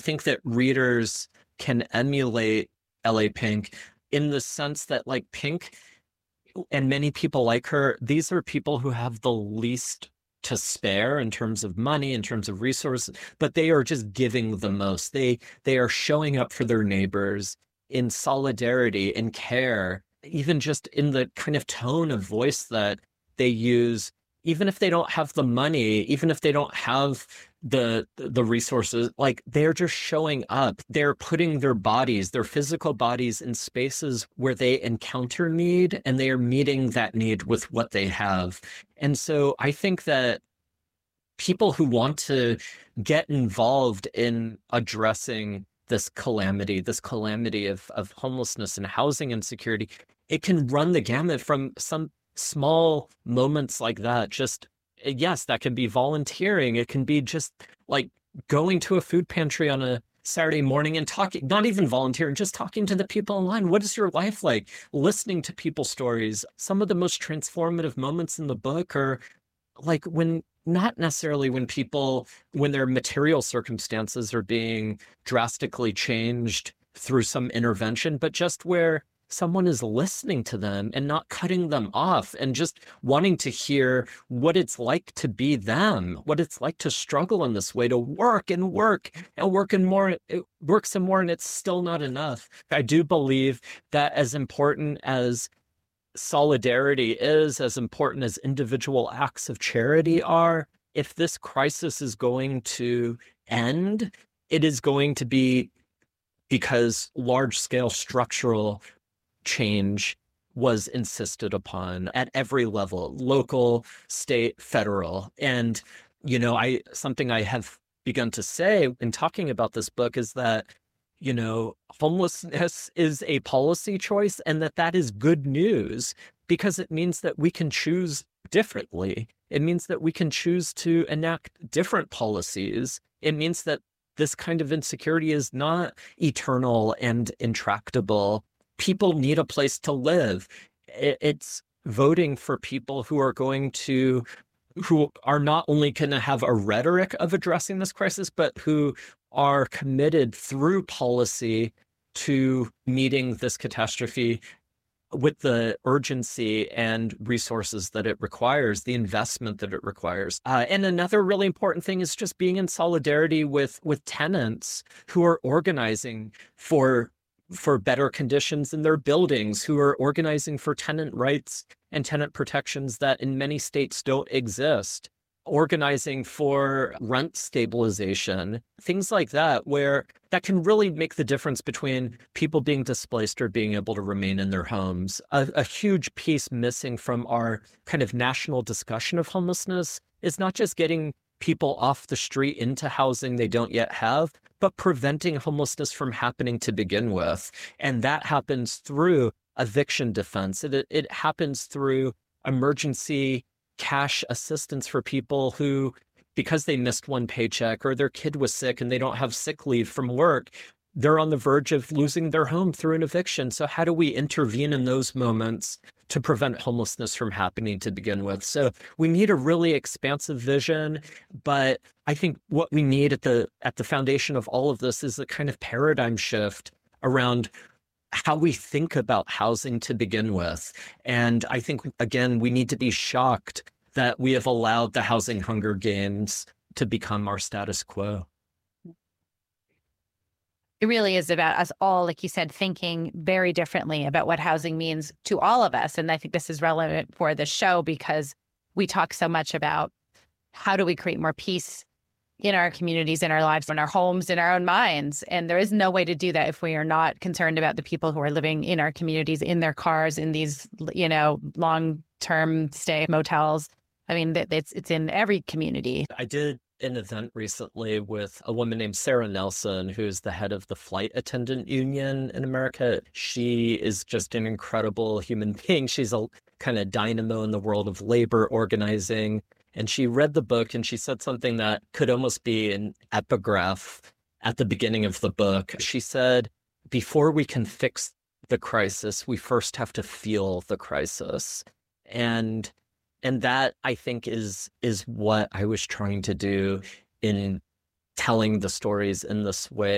think that readers can emulate L.A. Pink in the sense that, like, Pink and many people like her, these are people who have the least to spare in terms of money, in terms of resources, but they are just giving the most. They are showing up for their neighbors in solidarity, in care, even just in the kind of tone of voice that they use, even if they don't have the money, even if they don't have the resources, like, they're just showing up. They're putting their bodies, their physical bodies, in spaces where they encounter need, and they are meeting that need with what they have. And so I think that people who want to get involved in addressing this calamity of homelessness and housing insecurity, it can run the gamut from some small moments like that. Just, yes, that can be volunteering. It can be just like going to a food pantry on a Saturday morning and talking, not even volunteering, just talking to the people in line. What is your life like? Listening to people's stories. Some of the most transformative moments in the book are like when, not necessarily when people, when their material circumstances are being drastically changed through some intervention, but just where someone is listening to them and not cutting them off and just wanting to hear what it's like to be them, what it's like to struggle in this way, to work and work and work and more, it works and more, and it's still not enough. I do believe that as important as solidarity is, as important as individual acts of charity are, if this crisis is going to end, it is going to be because large scale structural change was insisted upon at every level, local, state, federal. And, something I have begun to say in talking about this book is that, homelessness is a policy choice, and that is good news because it means that we can choose differently. It means that we can choose to enact different policies. It means that this kind of insecurity is not eternal and intractable. People need a place to live. It's voting for people who are not only going to have a rhetoric of addressing this crisis, but who are committed through policy to meeting this catastrophe with the urgency and resources that it requires, the investment that it requires. And another really important thing is just being in solidarity with tenants who are organizing for better conditions in their buildings, who are organizing for tenant rights and tenant protections that in many states don't exist, organizing for rent stabilization, things like that, where that can really make the difference between people being displaced or being able to remain in their homes. A huge piece missing from our kind of national discussion of homelessness is not just getting people off the street into housing they don't yet have, but preventing homelessness from happening to begin with. And that happens through eviction defense. It happens through emergency cash assistance for people who, because they missed one paycheck or their kid was sick and they don't have sick leave from work, they're on the verge of losing their home through an eviction. So how do we intervene in those moments to prevent homelessness from happening to begin with? So we need a really expansive vision, but I think what we need at the foundation of all of this is a kind of paradigm shift around how we think about housing to begin with. And I think, again, we need to be shocked that we have allowed the housing Hunger Games to become our status quo. It really is about us all, like you said, thinking very differently about what housing means to all of us. And I think this is relevant for the show because we talk so much about how do we create more peace in our communities, in our lives, in our homes, in our own minds. And there is no way to do that if we are not concerned about the people who are living in our communities, in their cars, in these, long-term stay motels. I mean, it's in every community. I did an event recently with a woman named Sarah Nelson, who's the head of the Flight Attendant Union in America. She is just an incredible human being. She's a kind of dynamo in the world of labor organizing. And she read the book and she said something that could almost be an epigraph at the beginning of the book. She said, before we can fix the crisis, we first have to feel the crisis. And that, I think, is what I was trying to do in telling the stories in this way.